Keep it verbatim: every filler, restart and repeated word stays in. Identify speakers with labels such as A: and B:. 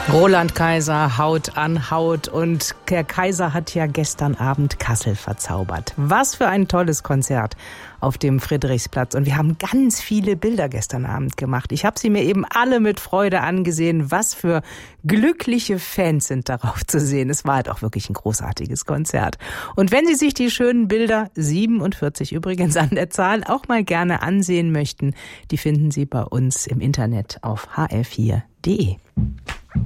A: Roland Kaiser, Haut an Haut. Und der Kaiser hat ja gestern Abend Kassel verzaubert. Was für ein tolles Konzert auf dem Friedrichsplatz. Und wir haben ganz viele Bilder gestern Abend gemacht. Ich habe sie mir eben alle mit Freude angesehen. Was für glückliche Fans sind darauf zu sehen. Es war halt auch wirklich ein großartiges Konzert. Und wenn Sie sich die schönen Bilder, siebenundvierzig übrigens an der Zahl, auch mal gerne ansehen möchten, die finden Sie bei uns im Internet auf h r vier punkt d e.